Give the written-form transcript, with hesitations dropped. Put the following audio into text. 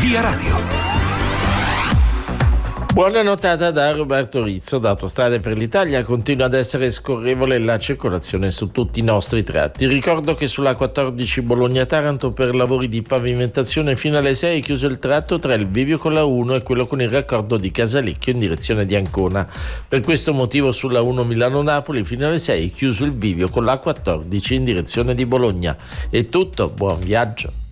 Via Radio. Buona notata da Roberto Rizzo. Da Autostrade per l'Italia continua ad essere scorrevole la circolazione su tutti i nostri tratti. Ricordo che sulla 14 Bologna-Taranto per lavori di pavimentazione fino alle 6 è chiuso il tratto tra il bivio con la 1 e quello con il raccordo di Casalecchio in direzione di Ancona. Per questo motivo sulla 1 Milano-Napoli fino alle 6 è chiuso il bivio con la 14 in direzione di Bologna. È tutto, buon viaggio.